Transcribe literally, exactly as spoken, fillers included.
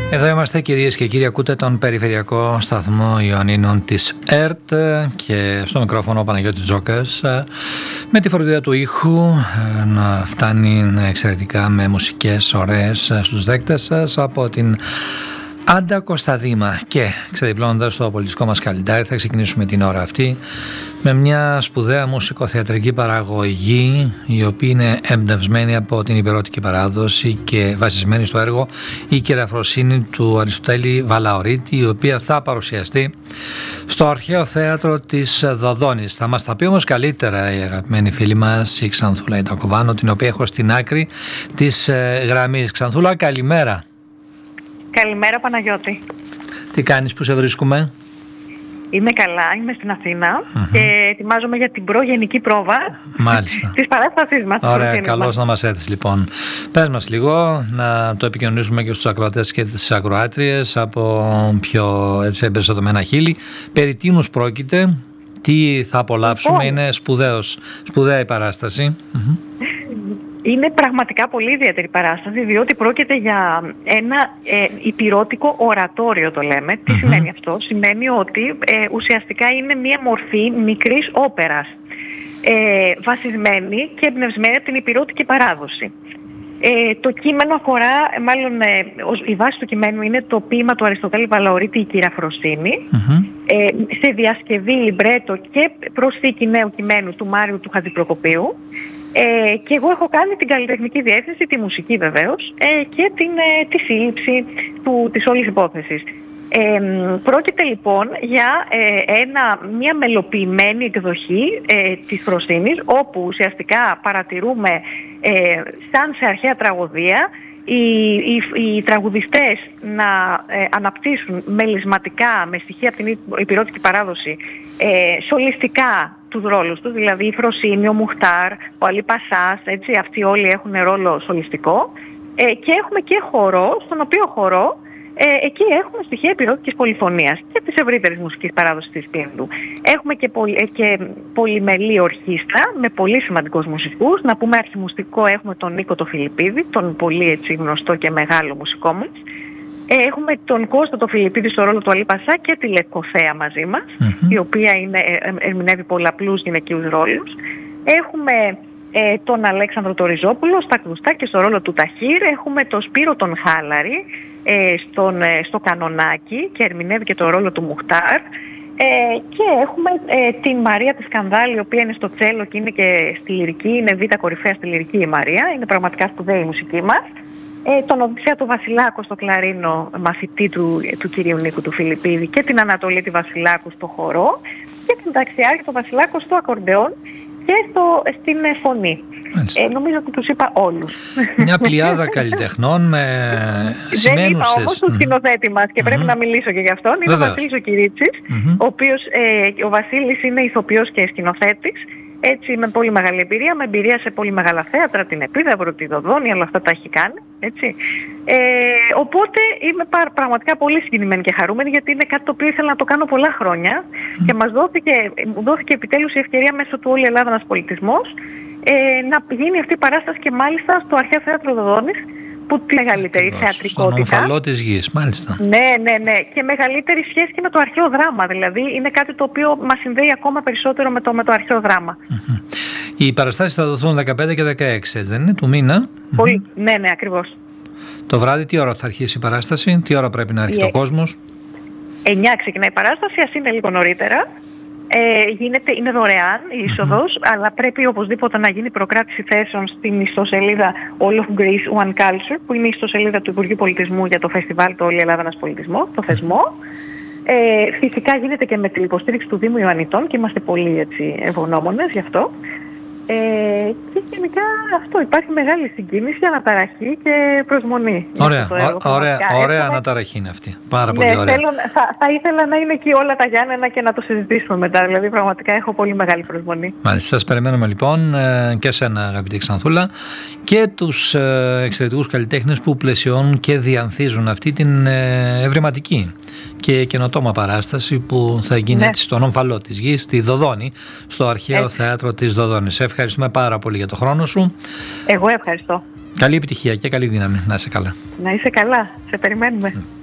Εδώ είμαστε, κυρίες και κύριοι, ακούτε τον περιφερειακό σταθμό Ιωαννίνων της ΕΡΤ και στο μικρόφωνο ο Παναγιώτης Τζόκας, με τη φροντίδα του ήχου να φτάνει εξαιρετικά με μουσικές ωραίες στους δέκτες σας από την Άντα Κωνσταντίμα. Και ξεδιπλώνοντας το πολιτιστικό μας καλεντάρι, θα ξεκινήσουμε την ώρα αυτή με μια σπουδαία μουσικοθεατρική παραγωγή, η οποία είναι εμπνευσμένη από την υπερώτικη παράδοση και βασισμένη στο έργο «Η Κεραφροσύνη» του Αριστοτέλη Βαλαωρίτη, η οποία θα παρουσιαστεί στο Αρχαίο Θέατρο της Δοδόνης. Θα μας τα πει όμως καλύτερα η αγαπημένη φίλη μας, η Ξανθούλα Ιτακοβάνο, την οποία έχω στην άκρη της γραμμής. Ξανθούλα, καλημέρα. Καλημέρα, Παναγιώτη. Τι κάνεις, που σε βρίσκουμε? Είμαι καλά, είμαι στην Αθήνα mm-hmm. και ετοιμάζομαι για την προγενική πρόβα. Μάλιστα. της παράστασής μας. Ωραία, καλώς να μας έρθεις λοιπόν. Πες μας λίγο, να το επικοινωνήσουμε και στους ακροατές και τις ακροάτριες από πιο έτσι, εμπεριστατωμένα χείλη. Περί τίνους πρόκειται, τι θα απολαύσουμε, λοιπόν, είναι σπουδαίος, σπουδαία η παράσταση. Mm-hmm. Είναι πραγματικά πολύ ιδιαίτερη παράσταση, διότι πρόκειται για ένα ε, υπηρώτικο ορατόριο, το λέμε. Τι mm-hmm. σημαίνει αυτό? Σημαίνει ότι ε, ουσιαστικά είναι μία μορφή μικρής όπερας, ε, βασισμένη και εμπνευσμένη από την υπηρώτικη παράδοση. Ε, το κείμενο αφορά, μάλλον ε, η βάση του κειμένου είναι το ποίημα του Αριστοτέλη Βαλαωρίτη, «Η Κεραφροσύνη», mm-hmm. ε, σε διασκευή, λιμπρέτο και προσθήκη νέου κειμένου του Μάριου του Χατζηπροκοπίου. Ε, και εγώ έχω κάνει την καλλιτεχνική διεύθυνση, τη μουσική βεβαίως, ε, και την, ε, τη σύλληψη του, της όλης υπόθεσης. Ε, πρόκειται λοιπόν για ε, ένα, μια μελοποιημένη εκδοχή ε, της Φροσύνης, όπου ουσιαστικά παρατηρούμε ε, σαν σε αρχαία τραγωδία οι, οι, οι τραγουδιστές να ε, αναπτύσσουν μελισματικά με στοιχεία από την υπηρώτικη παράδοση ε, σολιστικά τους ρόλους τους, δηλαδή η Φροσύνη, ο Μουχτάρ, ο Αλή Πασάς, έτσι, αυτοί όλοι έχουν ρόλο σολιστικό, ε, και έχουμε και χορό, στον οποίο χορό ε, εκεί έχουμε στοιχεία υπηρώτικης πολυφωνίας και της ευρύτερης μουσικής παράδοσης της Πίνδου. Έχουμε και, πολυ, ε, και πολυμελή ορχήστρα με πολύ σημαντικούς μουσικούς. Να πούμε αρχιμουστικό, έχουμε τον Νίκο το Φιλιππίδη, τον πολύ έτσι, γνωστό και μεγάλο μουσικό μας. Έχουμε τον Κώστα το Φιλιππίδη στο ρόλο του Αλή Πασά και τη Λευκοθέα μαζί μας, mm-hmm. η οποία είναι, ερμηνεύει πολλαπλούς γυναικείους ρόλους. Έχουμε ε, τον Αλέξανδρο το Ριζόπουλο στα κλουστά και στο ρόλο του Ταχύρ. Έχουμε τον Σπύρο τον Χάλαρη ε, στον, ε, στο κανονάκι και ερμηνεύει και το ρόλο του Μουχτάρ. Ε, και έχουμε ε, την Μαρία τη Σκανδάλη, η οποία είναι στο τσέλο και είναι και στη λυρική, είναι β' κορυφαία στη λυρική η Μαρία, είναι πραγματικά σπουδαία η μουσική μας. Ε, τον Οδυσσέα του Βασιλάκου στο κλαρίνο, μαθητή του, του κυρίου Νίκου του Φιλιππίδη, και την Ανατολή τη Βασιλάκου στο χορό και την Ταξιάρχη του Βασιλάκου στο ακορντεόν και στο, στην φωνή. Ε, νομίζω ότι τους είπα όλους. Μια πλειάδα καλλιτεχνών με σημαίνουσες. Δεν είπα όμως τον σκηνοθέτη μας και mm-hmm. πρέπει να μιλήσω και γι' αυτόν. Είναι Βεβαίως. ο Βασίλης ο Κυρίτσης, mm-hmm. ο οποίος, ε, ο Βασίλης είναι ηθοποιός και σκηνοθέτης. Έτσι, με πολύ μεγάλη εμπειρία, με εμπειρία σε πολύ μεγάλα θέατρα, την Επίδαυρο, τη Δοδόνη, όλα αυτά τα έχει κάνει. Έτσι. Ε, οπότε είμαι πραγματικά πολύ συγκινημένη και χαρούμενη, γιατί είναι κάτι το οποίο ήθελα να το κάνω πολλά χρόνια mm. και μας δόθηκε, δόθηκε επιτέλους η ευκαιρία μέσω του Όλη Ελλάδα ένας πολιτισμός ε, να γίνει αυτή η παράσταση και μάλιστα στο Αρχαίο Θέατρο Δοδόνης, που τη μεγαλύτερη Ακριβώς, θεατρικότητα. Στον ομφαλό της γης, μάλιστα. Ναι, ναι, ναι. Και μεγαλύτερη σχέση και με το αρχαίο δράμα. Δηλαδή είναι κάτι το οποίο μας συνδέει ακόμα περισσότερο με το, με το αρχαίο δράμα. Mm-hmm. Οι παραστάσεις θα δοθούν δεκαπέντε και δεκαέξι, δεν είναι, του μήνα? Πολύ. Mm-hmm. Ναι, ναι, ακριβώς. Το βράδυ τι ώρα θα αρχίσει η παράσταση, τι ώρα πρέπει να έρχεται yeah. ο κόσμος? εννιά ξεκινάει η παράσταση, ας είναι λίγο νωρίτερα. Ε, γίνεται, είναι δωρεάν η είσοδος, mm-hmm. αλλά πρέπει οπωσδήποτε να γίνει προκράτηση θέσεων στην ιστοσελίδα All of Greece One Culture, που είναι η ιστοσελίδα του Υπουργείου Πολιτισμού για το φεστιβάλ το Όλη Ελλάδα ένας Πολιτισμός, το θεσμό. Ε, φυσικά γίνεται και με την υποστήριξη του Δήμου Ιωαννιτών και είμαστε πολύ έτσι, ευγνώμονες γι' αυτό. Ε, και γενικά αυτό, υπάρχει μεγάλη συγκίνηση, αναταραχή και προσμονή. Ωραία, έργο, ωραία, ωραία Έχουμε... αναταραχή είναι αυτή. Πάρα πολύ ναι, ωραία. Θέλω, θα, θα ήθελα να είναι εκεί όλα τα Γιάννενα και να το συζητήσουμε μετά. Δηλαδή, πραγματικά έχω πολύ μεγάλη προσμονή. Μάλιστα, σας περιμένουμε λοιπόν και σένα, αγαπητή Ξανθούλα, και τους εξαιρετικούς καλλιτέχνες που πλαισιώνουν και διανθίζουν αυτή την ευρηματική και καινοτόμα παράσταση που θα γίνει, ναι, έτσι στον ομφαλό της γης, στη Δοδόνη, στο Αρχαίο έτσι. Θέατρο της Δοδόνης. Σε ευχαριστούμε πάρα πολύ για το χρόνο σου. Εγώ ευχαριστώ. Καλή επιτυχία και καλή δύναμη. Να είσαι καλά. Να είσαι καλά. Σε περιμένουμε. Mm.